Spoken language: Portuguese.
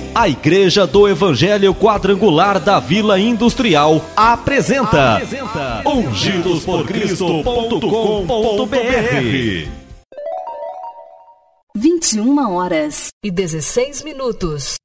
A Igreja do Evangelho Quadrangular da Vila Industrial apresenta ungidosporcristo.com.br. 21h16.